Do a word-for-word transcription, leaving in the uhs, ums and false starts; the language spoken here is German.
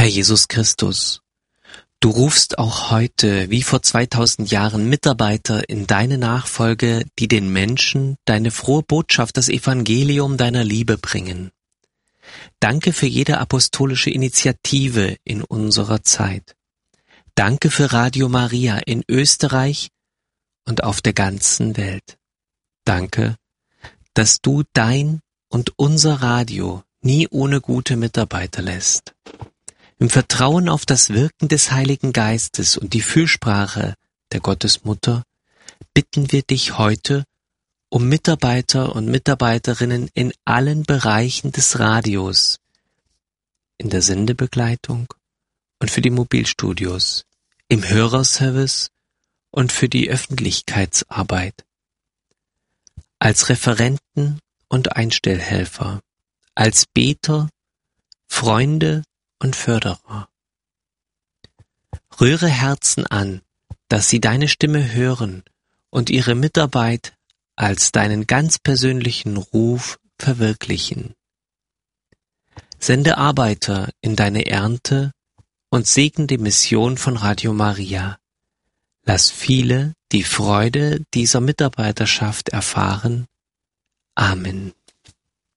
Herr Jesus Christus, du rufst auch heute, wie vor zweitausend Jahren, Mitarbeiter in deine Nachfolge, die den Menschen deine frohe Botschaft, das Evangelium deiner Liebe bringen. Danke für jede apostolische Initiative in unserer Zeit. Danke für Radio Maria in Österreich und auf der ganzen Welt. Danke, dass du dein und unser Radio nie ohne gute Mitarbeiter lässt. Im Vertrauen auf das Wirken des Heiligen Geistes und die Fürsprache der Gottesmutter bitten wir dich heute um Mitarbeiter und Mitarbeiterinnen in allen Bereichen des Radios, in der Sendebegleitung und für die Mobilstudios, im Hörerservice und für die Öffentlichkeitsarbeit, als Referenten und Einstellhelfer, als Beter, Freunde und Förderer. Rühre Herzen an, dass sie deine Stimme hören und ihre Mitarbeit als deinen ganz persönlichen Ruf verwirklichen. Sende Arbeiter in deine Ernte und segne die Mission von Radio Maria. Lass viele die Freude dieser Mitarbeiterschaft erfahren. Amen.